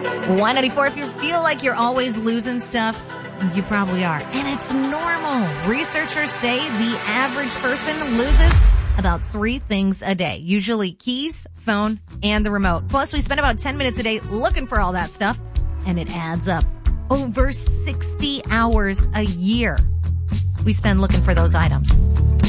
194, if you feel like you're always losing stuff, you probably are. And it's normal. Researchers say the average person loses about 3 things a day. Usually keys, phone, and the remote. Plus, we spend about 10 minutes a day looking for all that stuff, and it adds up. Over 60 hours a year we spend looking for those items.